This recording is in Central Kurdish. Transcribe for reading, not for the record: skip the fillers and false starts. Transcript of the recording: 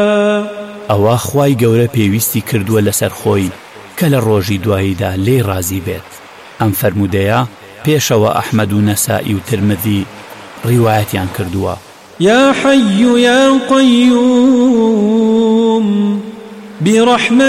ئەوە خوای گەورە پێویستی کردووە لەسەر خۆی کە لە ڕۆژی دواییدا لێی ڕازی بێت. ئەم فەرمودەیە پێشەوە ئەحمەد و نەسائی و ترمذی ڕیوایەتیان کردووە. یا حەیو یا قەیوم برحمتك